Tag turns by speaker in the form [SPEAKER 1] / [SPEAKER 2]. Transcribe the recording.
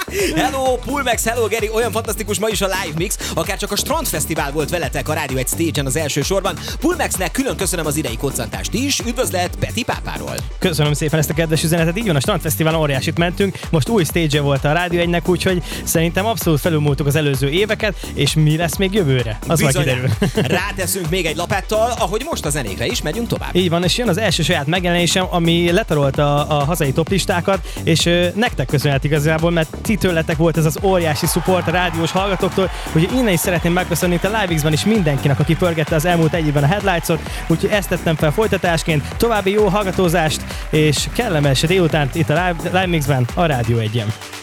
[SPEAKER 1] Hello, Pulmex, hello, Geri, olyan fantasztikus ma is a live mix, akár csak a Strandfesztivál volt veletek a Rádió 1 stage-en az első sorban. Pulmexnek külön köszönöm az idei koccantást is, üdvözlet Peti pápáról.
[SPEAKER 2] Köszönöm szépen ezt a kedves üzenetet, így van, a Strandfesztiválon óriásit mentünk, most új stage volt a Rádió 1-nek, úgyhogy szerintem abszolút felülmúltuk az előző éveket, és mi lesz még jövőre? Az majd kiderül.
[SPEAKER 1] Ráteszünk még egy lapáttal, ahogy most a zenékre is megyünk tovább.
[SPEAKER 2] Így van, és jön az első saját megjelenésem, ami letarolta a hazai toplistákat, és nektek köszönhet igazából, mert ti tőletek volt ez az óriási support a rádiós hallgatóktól, úgyhogy innen is szeretném megköszönni itt a Live Mix-ben is mindenkinek, aki pörgette az elmúlt egy évben a Headlights-ot, úgyhogy ezt tettem fel folytatásként. További jó hallgatózást, és kellemes délután itt a Live Mix-ben a Rádió 1-en.